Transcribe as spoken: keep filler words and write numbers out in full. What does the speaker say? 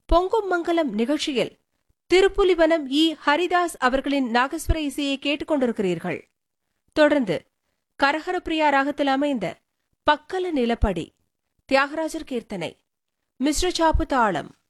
பொங்கும் மங்கலம் நிகழ்ச்சியில் திருப்புலிவனம் இ ஹரிதாஸ் அவர்களின் நாகஸ்வர இசையை கேட்டுக் கொண்டிருக்கிறீர்கள். தொடர்ந்து கரஹரப்பிரியா ராகத்தில் அமைந்த பக்கல நிலப்படி தியாகராஜர் கீர்த்தனை மிஸ்ர சாப்பு தாளம்.